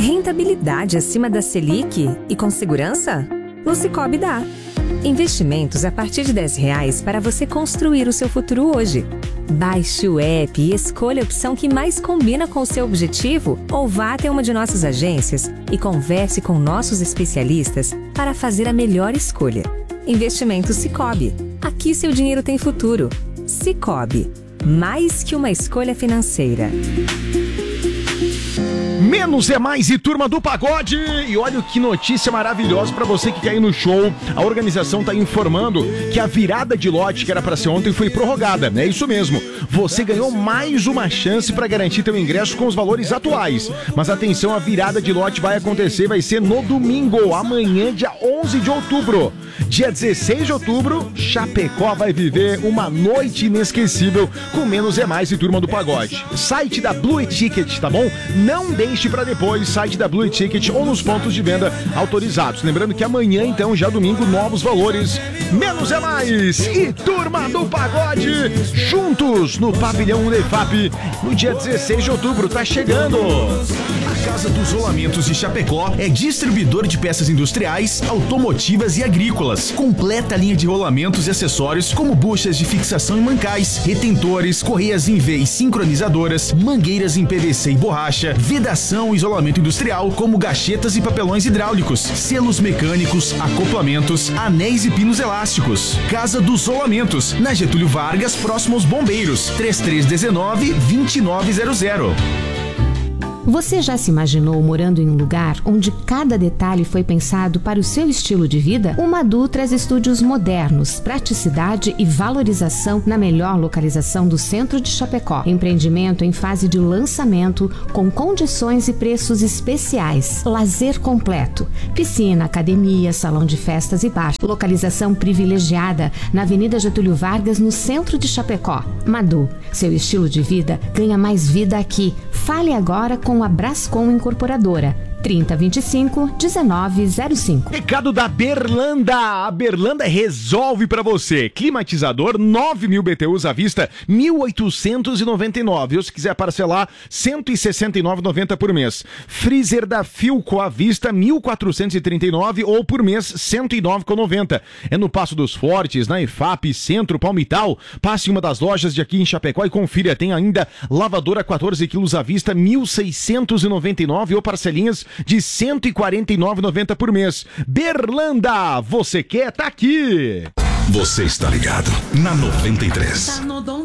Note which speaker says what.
Speaker 1: Rentabilidade acima da Selic e com segurança? No Sicoob dá. Investimentos a partir de R$10 para você construir o seu futuro hoje. Baixe o app e escolha a opção que mais combina com o seu objetivo ou vá até uma de nossas agências e converse com nossos especialistas para fazer a melhor escolha. Investimentos Sicoob. Aqui seu dinheiro tem futuro. Sicoob. Mais que uma escolha financeira.
Speaker 2: Menos é mais e turma do pagode. E olha que notícia maravilhosa pra você que quer ir no show. A organização tá informando que a virada de lote que era pra ser ontem foi prorrogada. É isso mesmo. Você ganhou mais uma chance pra garantir teu ingresso com os valores atuais. Mas atenção, a virada de lote vai acontecer, vai ser no domingo, amanhã, dia 11 de outubro. Dia 16 de outubro, Chapecó vai viver uma noite inesquecível com Menos é Mais e turma do pagode. Site da Blue Ticket, tá bom? Não deixe pra depois, site da Blue Ticket ou nos pontos de venda autorizados. Lembrando que amanhã, então, já domingo, novos valores. Menos é Mais e turma do pagode juntos no Pavilhão Unifap no dia 16 de outubro. Tá chegando!
Speaker 3: A Casa dos Rolamentos de Chapecó é distribuidor de peças industriais, automotivas e agrícolas. Completa a linha de rolamentos e acessórios como buchas de fixação e mancais, retentores, correias em V e sincronizadoras, mangueiras em PVC e borracha, vedação e isolamento industrial como gachetas e papelões hidráulicos, selos mecânicos, acoplamentos, anéis e pinos elásticos. Casa dos Rolamentos, na Getúlio Vargas, próximo aos Bombeiros, 3319-2900.
Speaker 4: Você já se imaginou morando em um lugar onde cada detalhe foi pensado para o seu estilo de vida? O Madu traz estúdios modernos, praticidade e valorização na melhor localização do centro de Chapecó. Empreendimento em fase de lançamento com condições e preços especiais. Lazer completo. Piscina, academia, salão de festas e bar. Localização privilegiada na Avenida Getúlio Vargas, no centro de Chapecó. Madu, seu estilo de vida ganha mais vida aqui. Fale agora com a Brascom Incorporadora. 3025-1905.
Speaker 2: Recado da Berlanda. A Berlanda resolve pra você. Climatizador 9.000 BTUs à vista, 1.899. Ou se quiser parcelar, 169,90 por mês. Freezer da Philco à vista, 1.439 ou por mês, 109,90. É no Passo dos Fortes, na EFAP, Centro, Palmital. Passe em uma das lojas de aqui em Chapecó e confira. Tem ainda lavadora 14 quilos à vista, 1.699 ou parcelinhas de 149,90 por mês. Berlanda, você quer? Tá aqui.
Speaker 3: Você está ligado na 93.